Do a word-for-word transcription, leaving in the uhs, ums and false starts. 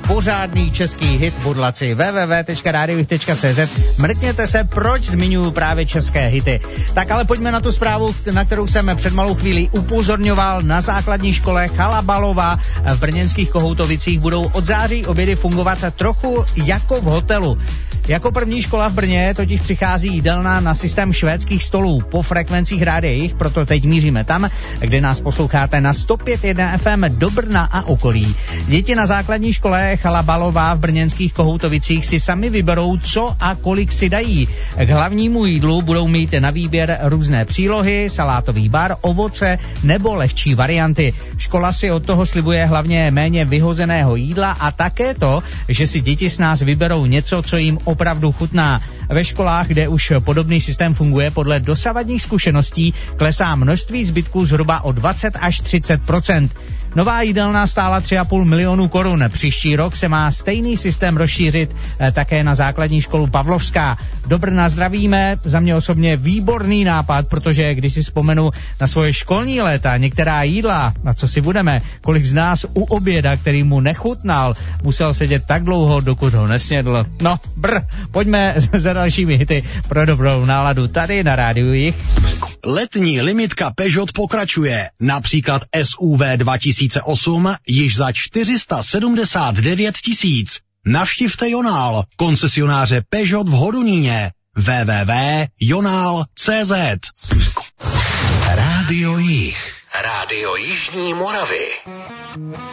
pořádný český hit budlaci. w w w tečka rádio tečka cé zet. Mrkněte se, proč zmiňuji právě české hity. Tak ale pojďme na tu zprávu, na kterou jsem před malou chvílí upozorňoval. Na základní škole Chalabalova v brněnských Kohoutovicích budou od září obědy fungovat trochu jako v hotelu. Jako první škola v Brně totiž přichází jídelna na systém švédských stolů po frekvencích rádia Jich, proto teď míříme tam, kde nás posloucháte na sto pět jedna ef em do Brna a okolí. Děti na základní škole Chalabalová v brněnských Kohoutovicích si sami vyberou, co a kolik si dají. K hlavnímu jídlu budou mít na výběr různé přílohy, salátový bar, ovoce nebo lehčí varianty. Škola si od toho slibuje hlavně méně vyhozeného jídla a také to, že si děti s nás vyberou něco, co jim opravdu chutná. Ve školách, kde už podobný systém funguje, podle dosavadních zkušeností klesá množství zbytků zhruba o dvacet až třicet procent. Nová jídelna stála tři a půl milionu korun. Příští rok se má stejný systém rozšířit eh, také na základní školu Pavlovská. Do Brna zdravíme, za mě osobně výborný nápad, protože když si vzpomenu na svoje školní léta, některá jídla, na co si budeme, kolik z nás u oběda, který mu nechutnal, musel sedět tak dlouho, dokud ho nesnědl. No, brr, pojďme za dalšími hity pro dobrou náladu tady na rádiu Jich. Letní limitka Peugeot pokračuje. Například S U V dva tisíce osm již za čtyři sta sedmdesát devět tisíc. Navštivte Jonál, koncesionáře Peugeot v Hodoníně. w w w tečka jonál tečka cé zet. Rádio Jich. Rádio Jižní Moravy.